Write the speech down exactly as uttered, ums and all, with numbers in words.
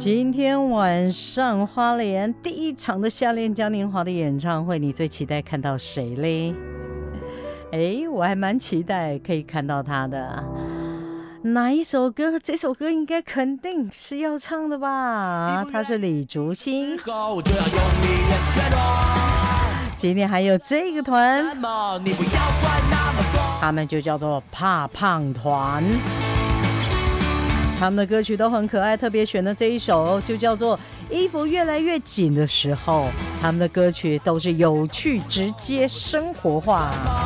今天晚上花莲第一场的夏恋嘉年华的演唱会，你最期待看到谁嘞？哎，我还蛮期待可以看到他的。哪一首歌？这首歌应该肯定是要唱的吧？他是李竹新。今天还有这个团，他们就叫做怕胖团。他们的歌曲都很可爱，特别选的这一首就叫做衣服越来越紧的时候，他们的歌曲都是有趣直接生活化。